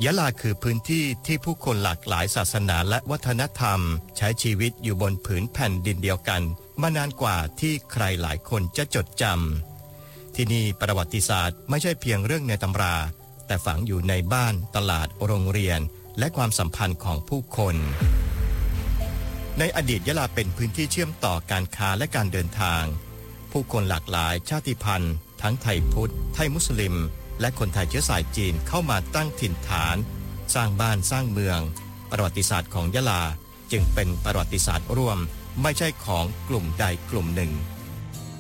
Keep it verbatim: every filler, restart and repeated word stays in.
ยะลาคือพื้นที่ที่ผู้คนหลากหลายศาสนาและวัฒนธรรมใช้ชีวิตอยู่บนผืนแผ่นดินเดียวกันมานานกว่าที่ใครหลายคนจะจดจำที่นี่ประวัติศาสตร์ไม่ใช่เพียงเรื่องในตำราแต่ฝังอยู่ในบ้านตลาดโรงเรียนและความสัมพันธ์ของผู้คนในอดีตยะลาเป็นพื้นที่เชื่อมต่อการค้าและการเดินทางผู้คนหลากหลายชาติพันธุ์ทั้งไทยพุทธไทยมุสลิมและคนไทยเชื้อสายจีนเข้ามาตั้งถิ่นฐานสร้างบ้านสร้างเมืองประวัติศาสตร์ของยะลาจึงเป็นประวัติศาสตร์ร่วมไม่ใช่ของกลุ่มใดกลุ่มหนึ่ง